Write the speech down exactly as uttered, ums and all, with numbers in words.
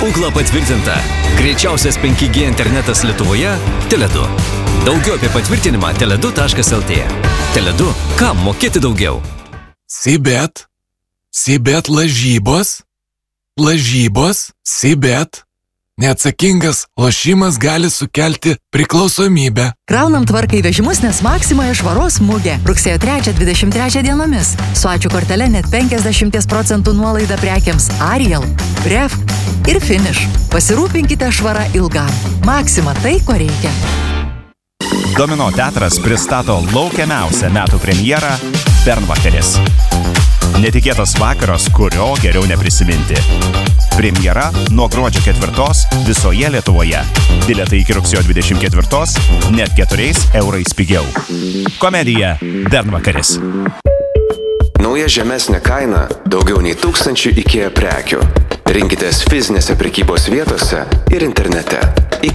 Ugla patvirtinta. Greičiausias penki G internetas Lietuvoje – Tele du. Daugiau apie patvirtinimą tele du taškas el tė. Tele du. Kam mokėti daugiau? Sibet. Sibet lažybos. Lažybos. Sibet. Neatsakingas lošimas gali sukelti priklausomybę. Kraunam tvarką į vežimus, nes Maksimoje švaros mugė. Rugsėjo trečią dvidešimt trečią dienomis. Su ačiū kortele net penkiasdešimt procentų nuolaida prekiams Ariel, Bref ir Finish. Pasirūpinkite švarą ilgam. Maksima tai, ko reikia. Domino teatras pristato laukiamiausią metų premjerą Bernvakaris. Netikėtas vakaras, kurio geriau neprisiminti. Premjera nuo gruodžio ketvirtos visoje Lietuvoje. Bilietai iki rugsėjo dvidešimt ketvirtos net keturiais eurais pigiau. Komedija Bernvakaris. Nauja žemesnė kaina, daugiau nei tūkstančių IKEA prekių. Rinkitės fizinėse prekybos vietose ir internete.